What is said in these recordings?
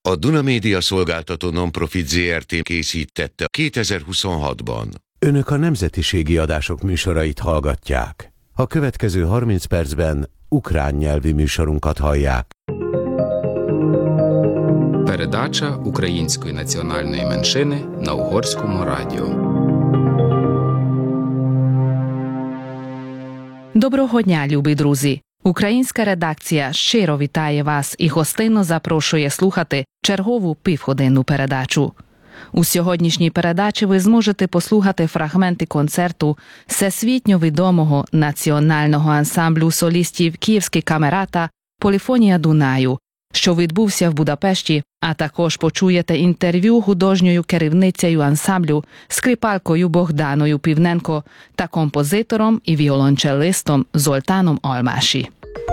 A Duna Média Szolgáltató Nonprofit Zrt. Készítette 2026-ban. Önök a nemzetiségi adások műsorait hallgatják. A következő 30 percben ukrán nyelvi műsorunkat hallják. Передача української національної меншини на Угорському радіо. Доброго дня, любі друзі! Українська редакція щиро вітає вас і гостинно запрошує слухати чергову півгодинну передачу. У сьогоднішній передачі ви зможете послухати фрагменти концерту всесвітньо відомого національного ансамблю солістів «Київські камерата» «Поліфонія Дунаю», що відбувся в Будапешті, а також почуєте інтерв'ю художньою керівницею ансамблю, скрипалкою Богданою Півненко та композитором і віолончелистом Золтаном Almási.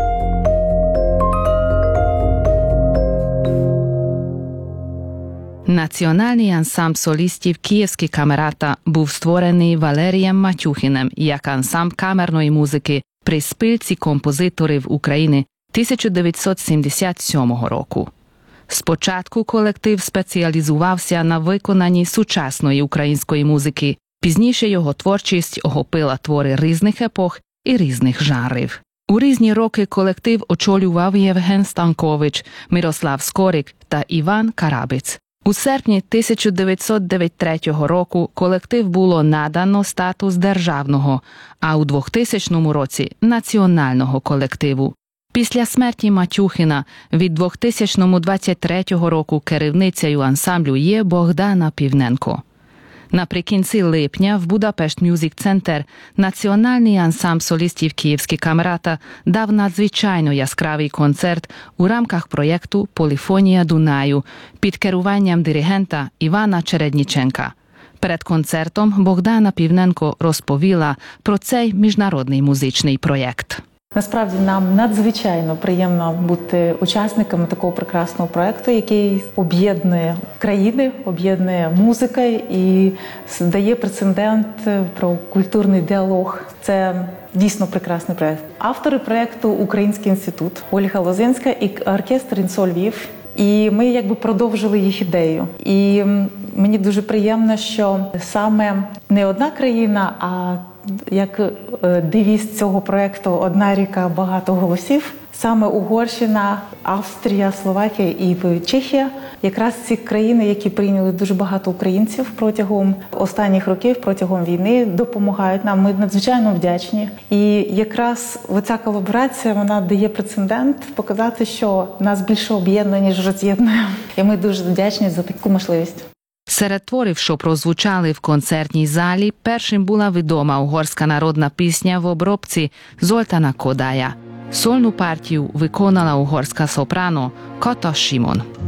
Національний ансамбль солістів «Київські камерата» був створений Валерієм Матюхіним як ансамбль камерної музики при спілці композиторів України 1977 року. Спочатку колектив спеціалізувався на виконанні сучасної української музики, пізніше його творчість охопила твори різних епох і різних жанрів. У різні роки колектив очолював Євген Станкович, Мирослав Скорик та Іван Карабиць. У серпні 1993 року колектив було надано статус державного, а у 2000 році – національного колективу. Після смерті Матюхіна від 2023 року керівницею ансамблю є Богдана Півненко. Наприкінці липня в Будапешт Мюзик Центр національний ансамбль солістів «Київські камерата» дав надзвичайно яскравий концерт у рамках проєкту «Поліфонія Дунаю» під керуванням диригента Івана Чередніченка. Перед концертом Богдана Півненко розповіла про цей міжнародний музичний проєкт. Насправді нам надзвичайно приємно бути учасниками такого прекрасного проєкту, який об'єднує країни, об'єднує музика і дає прецедент про культурний діалог. Це дійсно прекрасний проєкт. Автори проєкту «Український інститут» Ольга Лозинська і оркестр «Інсо Львів». І ми продовжили їх ідею. І мені дуже приємно, що саме не одна країна, а як девіз цього проєкту «Одна ріка, багато голосів», саме Угорщина, Австрія, Словакія і Чехія, якраз ці країни, які прийняли дуже багато українців протягом останніх років, протягом війни, допомагають нам. Ми надзвичайно вдячні. І якраз оця колаборація, вона дає прецедент показати, що нас більше об'єднує, ніж роз'єднує. І ми дуже вдячні за таку можливість. Серед творів, що прозвучали в концертній залі, першим була відома угорська народна пісня в обробці Золтана Кодая. Сольну партію виконала угорська сопрано Kata Simon.